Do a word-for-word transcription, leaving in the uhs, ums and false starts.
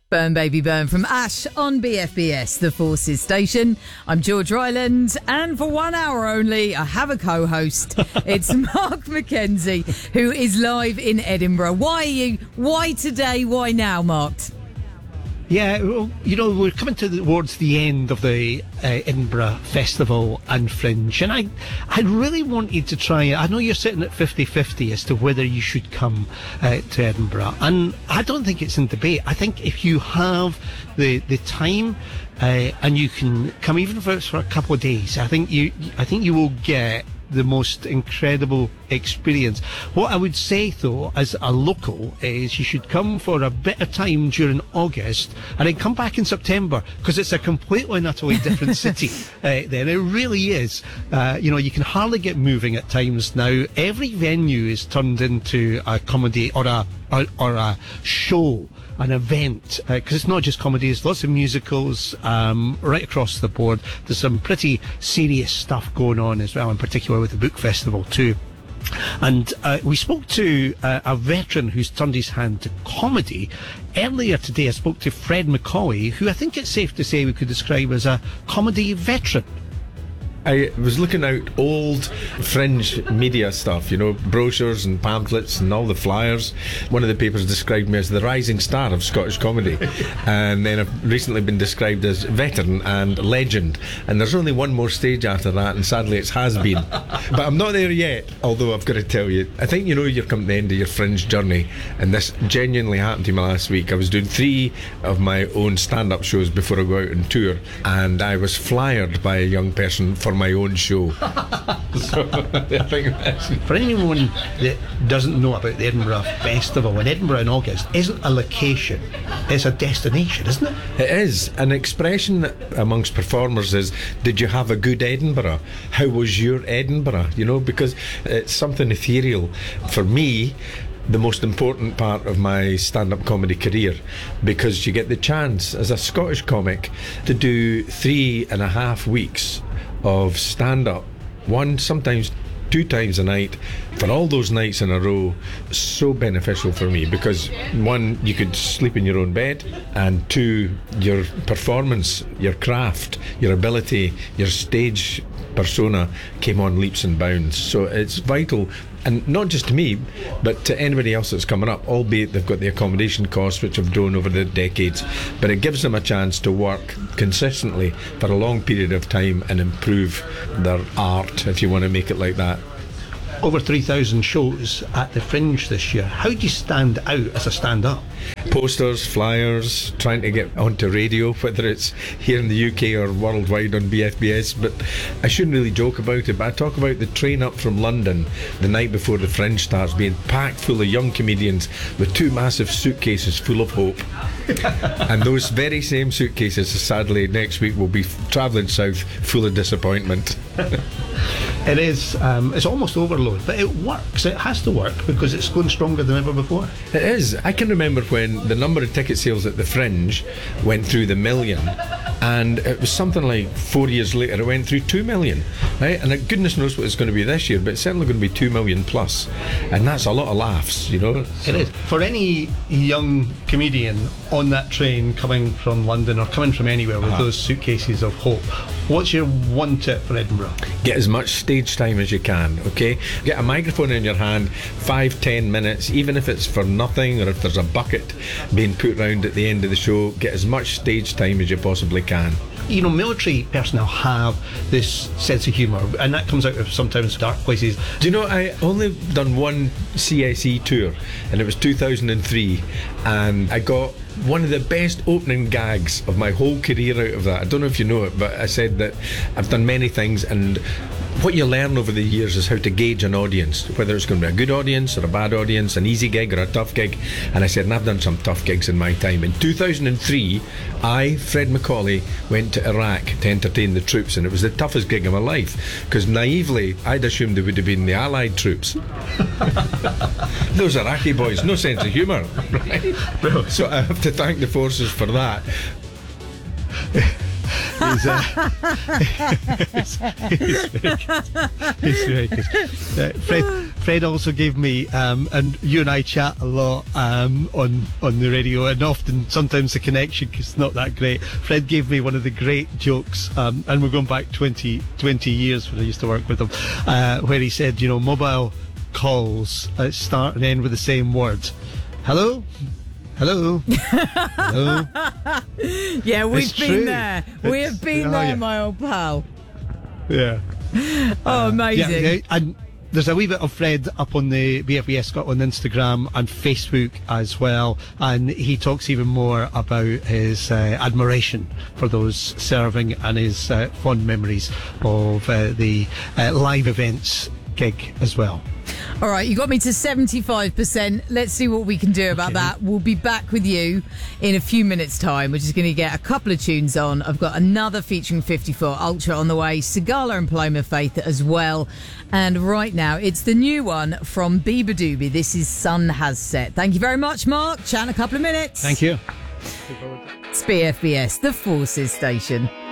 Burn Baby Burn from Ash on B F B S, the Forces station. I'm George Ryland, and for one hour only, I have a co-host. It's Mark McKenzie, who is live in Edinburgh. Why are you? Why today? Why now, Mark? Yeah, well, you know, we're coming towards the end of the uh, Edinburgh Festival and Fringe, and I I really wanted to try, I know you're sitting at fifty-fifty as to whether you should come uh, to Edinburgh, and I don't think it's in debate. I think if you have the the time uh, and you can come, even if it's for a couple of days, I think you I think you will get the most incredible experience. What I would say, though, as a local, is you should come for a bit of time during August and then come back in September, because it's a completely and utterly different city uh, then. It really is. Uh, you know, you can hardly get moving at times now. Every venue is turned into a comedy or a or, or a show, an event, because uh, it's not just comedy, there's lots of musicals um, right across the board. There's some pretty serious stuff going on as well, in particular with the book festival too. And uh, we spoke to uh, a veteran who's turned his hand to comedy. Earlier today I spoke to Fred Macaulay, who I think it's safe to say we could describe as a comedy veteran. I was looking out old Fringe media stuff, you know, brochures and pamphlets and all the flyers. One of the papers described me as the rising star of Scottish comedy. And then I've recently been described as veteran and legend. And there's only one more stage after that, and sadly it's has been. But I'm not there yet, although I've got to tell you, I think you know you're coming to the end of your Fringe journey, and this genuinely happened to me last week. I was doing three of my own stand-up shows before I go out on tour, and I was flyered by a young person for my own show. So I think that's... For anyone that doesn't know about the Edinburgh Festival, in Edinburgh in August isn't a location, it's a destination, isn't it? It is. An expression amongst performers is, did you have a good Edinburgh? How was your Edinburgh? You know, because it's something ethereal. For me, the most important part of my stand-up comedy career, because you get the chance as a Scottish comic to do three and a half weeks of stand-up, one, sometimes two times a night, for all those nights in a row. So beneficial for me, because one, you could sleep in your own bed, and two, your performance, your craft, your ability, your stage persona came on leaps and bounds. So it's vital, and not just to me, but to anybody else that's coming up, albeit they've got the accommodation costs which have grown over the decades, but it gives them a chance to work consistently for a long period of time and improve their art, if you want to make it like that. Over three thousand shows at the Fringe this year. How do you stand out as a stand-up? Posters, flyers, trying to get onto radio, whether it's here in the U K or worldwide on B F B S. But I shouldn't really joke about it, but I talk about the train up from London the night before the Fringe starts being packed full of young comedians with two massive suitcases full of hope. And those very same suitcases, sadly, next week will be travelling south full of disappointment. It is, um, it's almost overload, but it works. It has to work, because it's going stronger than ever before. It is. I can remember when the number of ticket sales at the Fringe went through the million, and it was something like four years later it went through two million, right? And goodness knows what it's going to be this year, but it's certainly going to be two million plus, and that's a lot of laughs, you know. So. It is. For any young comedian on that train coming from London or coming from anywhere with uh-huh. those suitcases of hope, what's your one tip for Edinburgh? Get as much stage time as you can, okay? Get a microphone in your hand, five, ten minutes, even if it's for nothing, or if there's a bucket being put round at the end of the show. Get as much stage time as you possibly can. You know, military personnel have this sense of humour, and that comes out of sometimes dark places. Do you know, I only done one C S E tour, and it was two thousand three, and I got one of the best opening gags of my whole career out of that. I don't know if you know it, but I said that I've done many things, and what you learn over the years is how to gauge an audience, whether it's going to be a good audience or a bad audience, an easy gig or a tough gig. And I said, and I've done some tough gigs in my time. In two thousand three, I, Fred Macaulay, went to Iraq to entertain the troops, and it was the toughest gig of my life, because naively I'd assumed it would have been the Allied troops. Those Iraqi boys, no sense of humour, right? So I have to thank the forces for that. He's, uh, he's, he's very good. He's very good. Uh, Fred, Fred also gave me, um, and you and I chat a lot um, on on the radio, and often sometimes the connection is not that great. Fred gave me one of the great jokes, um, and we're going back twenty, twenty years when I used to work with him, uh, where he said, you know, mobile calls uh, start and end with the same word. Hello? Hello? Hello? Yeah, we've It's been true. there. We It's- have been oh, there, yeah. my old pal. Yeah. Oh, amazing. Yeah, yeah, and there's a wee bit of Fred up on the B F B S Scotland Instagram and Facebook as well, and he talks even more about his uh, admiration for those serving and his uh, fond memories of uh, the uh, live events gig as well. All right, you got me to seventy-five percent. Let's see what we can do about Okay. that. We'll be back with you in a few minutes' time. We're just going to get a couple of tunes on. I've got another featuring fifty-four Ultra on the way, Sigala and Paloma Faith as well. And right now, it's the new one from Bieber Doobie. This is Sun Has Set. Thank you very much, Mark. Chat in a couple of minutes. Thank you. It's B F B S, the Forces Station.